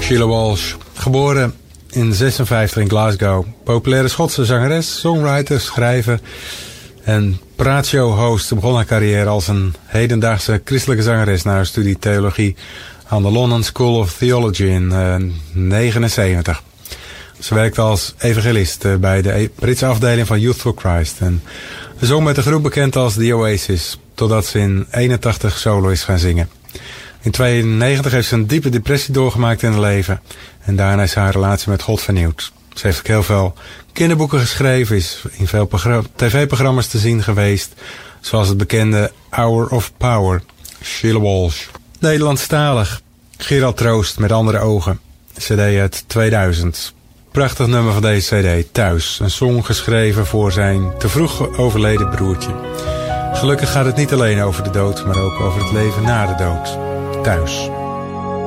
Sheila Walsh, geboren in 56 in Glasgow. Populaire Schotse zangeres, songwriter, schrijver en praatshow-host. Begon haar carrière als een hedendaagse christelijke zangeres na haar studie theologie aan de London School of Theology in 1979. Ze werkte als evangelist bij de Britse afdeling van Youth for Christ en zong met de groep bekend als The Oasis, totdat ze in 81 solo is gaan zingen. In 1992 heeft ze een diepe depressie doorgemaakt in haar leven en daarna is haar relatie met God vernieuwd. Ze heeft ook heel veel kinderboeken geschreven, is in veel tv-programma's te zien geweest, zoals het bekende Hour of Power. Sheila Walsh. Nederlandstalig. Gerald Troost met andere ogen. CD uit 2000. Prachtig nummer van deze CD, Thuis. Een song geschreven voor zijn te vroeg overleden broertje. Gelukkig gaat het niet alleen over de dood, maar ook over het leven na de dood. Thuis.